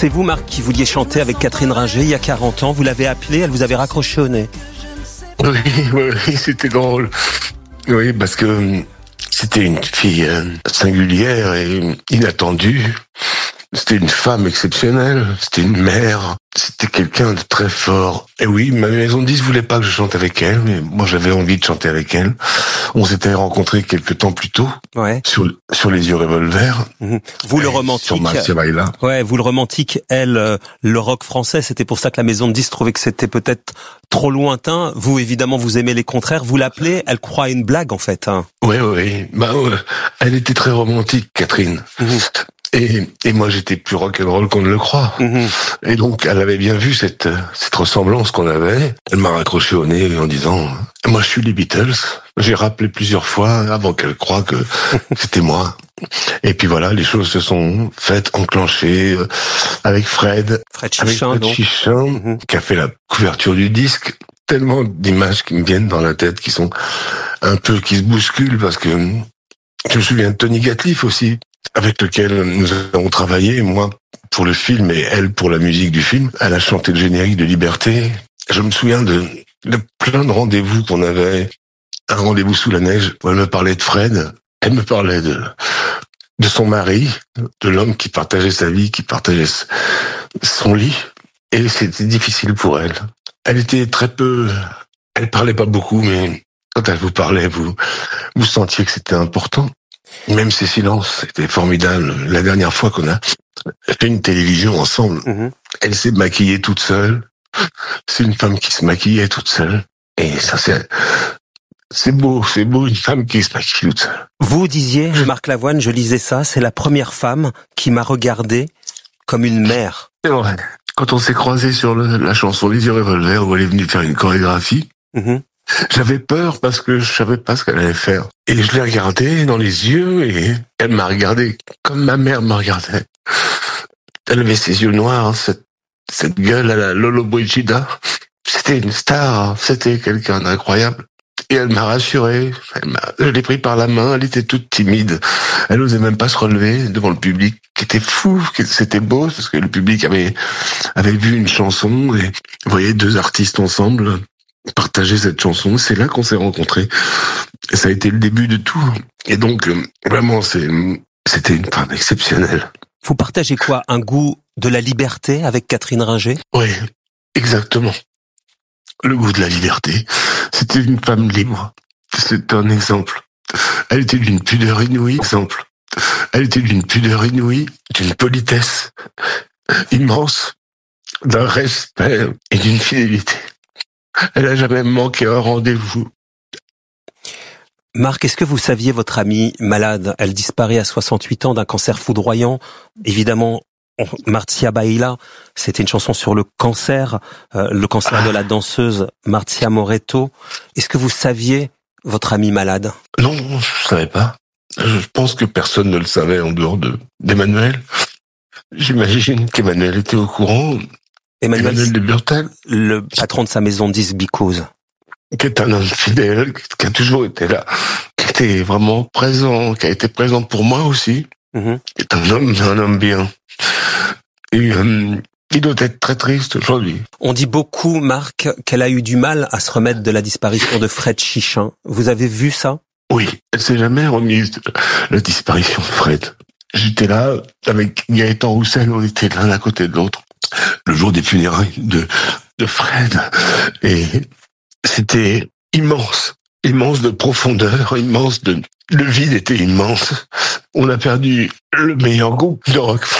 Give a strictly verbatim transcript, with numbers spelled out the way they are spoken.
C'est vous, Marc, qui vouliez chanter avec Catherine Ringer il y a quarante ans. Vous l'avez appelée, elle vous avait raccroché au nez. Oui, oui, c'était drôle. Oui, parce que c'était une fille singulière et inattendue. C'était une femme exceptionnelle, c'était une mère, c'était quelqu'un de très fort. Et oui, ma maison de disques voulait pas que je chante avec elle, mais moi j'avais envie de chanter avec elle. On s'était rencontrés quelques temps plus tôt, ouais. sur, sur Les Yeux Revolver. Mmh. Vous le romantique. Sur Marcia Baila. Ouais, vous le romantique, elle, euh, le rock français. C'était pour ça que la maison de disques trouvait que c'était peut-être trop lointain. Vous, évidemment, vous aimez les contraires. Vous l'appelez, elle croit à une blague, en fait. Hein. Oui, oui. Bah, ouais. Elle était très romantique, Catherine. Mmh. Et, et moi, j'étais plus rock'n'roll qu'on ne le croit. Mmh. Et donc, elle avait bien vu cette, cette ressemblance qu'on avait. Elle m'a raccroché au nez en disant « Moi, je suis les Beatles ». J'ai rappelé plusieurs fois avant qu'elle croie que c'était moi. Et puis voilà, les choses se sont faites, enclenchées avec Fred. Fred Chichin, avec Fred Chichin, mmh. qui a fait la couverture du disque. Tellement d'images qui me viennent dans la tête, qui sont un peu, qui se bousculent, parce que je me souviens de Tony Gatliff aussi, avec lequel nous avons travaillé, moi pour le film et elle pour la musique du film. Elle a chanté le générique de Liberté. Je me souviens de, de plein de rendez-vous qu'on avait. Un rendez-vous sous la neige où elle me parlait de Fred. Elle me parlait de, de son mari, de l'homme qui partageait sa vie, qui partageait son lit. Et c'était difficile pour elle. Elle était très peu... Elle parlait pas beaucoup, mais quand elle vous parlait, vous, vous sentiez que c'était important. Même ses silences, c'était formidable. La dernière fois qu'on a fait une télévision ensemble, mmh. elle s'est maquillée toute seule. C'est une femme qui se maquillait toute seule. Et ça, c'est, c'est beau, c'est beau, une femme qui se maquille toute seule. Vous disiez, Marc Lavoine, je lisais ça, c'est la première femme qui m'a regardé comme une mère. C'est vrai. Quand on s'est croisés sur le, la chanson Les Yeux Revolver, où elle est venue faire une chorégraphie, mmh. j'avais peur parce que je savais pas ce qu'elle allait faire. Et je l'ai regardée dans les yeux et elle m'a regardé comme ma mère me regardait. Elle avait ses yeux noirs, cette, cette gueule à la Lolo Brigida. C'était une star, c'était quelqu'un d'incroyable. Et elle m'a rassuré. Elle m'a, je l'ai pris par la main, elle était toute timide. Elle osait même pas se relever devant le public, qui était fou, qui c'était beau, parce que le public avait, avait vu une chanson et vous voyez deux artistes ensemble partager cette chanson. C'est là qu'on s'est rencontrés. Et ça a été le début de tout. Et donc, vraiment, c'est, c'était une femme exceptionnelle. Vous partagez quoi? Un goût de la liberté avec Catherine Ringer? Oui, exactement. Le goût de la liberté. C'était une femme libre. C'est un exemple. Elle était d'une pudeur inouïe. Exemple. Elle était d'une pudeur inouïe, d'une politesse immense, d'un respect et d'une fidélité. Elle n'a jamais manqué un rendez-vous. Marc, est-ce que vous saviez votre amie malade? Elle disparaît à soixante-huit ans d'un cancer foudroyant. Évidemment, Marcia Baila, c'était une chanson sur le cancer, euh, le cancer ah. de la danseuse Marcia Moretto. Est-ce que vous saviez votre amie malade? Non, je ne savais pas. Je pense que personne ne le savait en dehors de, d'Emmanuel. J'imagine qu'Emmanuel était au courant. Emmanuel, Emmanuel de Burtel, le patron de sa maison de disques Because, qui est un homme fidèle, qui a toujours été là, qui était vraiment présent, qui a été présent pour moi aussi, mmh. qui est un homme, un homme bien. Et euh, il doit être très triste aujourd'hui. On dit beaucoup, Marc, qu'elle a eu du mal à se remettre de la disparition de Fred Chichin. Vous avez vu ça? Oui, elle s'est jamais remise de la disparition de Fred. J'étais là avec Gaëtan Roussel, on était l'un à côté de l'autre. Le jour des funérailles de, de Fred. Et c'était immense, immense de profondeur, immense de, le vide était immense. On a perdu le meilleur groupe de rock